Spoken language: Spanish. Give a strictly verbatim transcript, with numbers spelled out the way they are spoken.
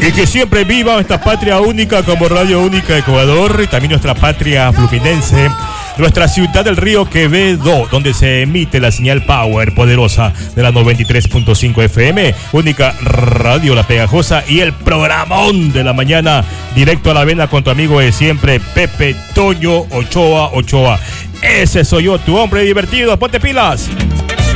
Y que siempre viva esta patria única como Radio Única Ecuador y también nuestra patria fluminense, nuestra ciudad del Río Quevedo, donde se emite la señal Power poderosa de la noventa y tres punto cinco F M, Única Radio La Pegajosa, y el programón de la mañana, directo a la vena con tu amigo de siempre, Pepe Toño Ochoa Ochoa. Ese soy yo, tu hombre divertido. Ponte pilas.